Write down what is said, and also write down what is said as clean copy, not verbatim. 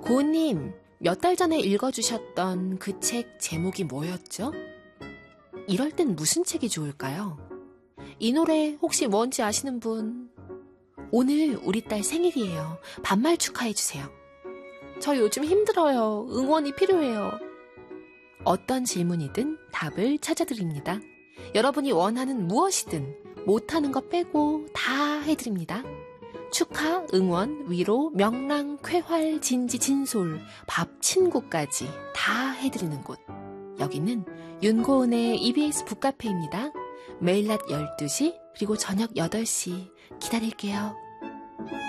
고은님, 몇 달 전에 읽어주셨던 그 책 제목이 뭐였죠? 이럴 땐 무슨 책이 좋을까요? 이 노래 혹시 뭔지 아시는 분? 오늘 우리 딸 생일이에요. 반말 축하해주세요. 저 요즘 힘들어요. 응원이 필요해요. 어떤 질문이든 답을 찾아드립니다. 여러분이 원하는 무엇이든 못하는 거 빼고 다 해드립니다. 축하, 응원, 위로, 명랑, 쾌활, 진지, 진솔, 밥, 친구까지 다 해드리는 곳. 여기는 윤고은의 EBS 북카페입니다. 매일 낮 12시 그리고 저녁 8시 기다릴게요.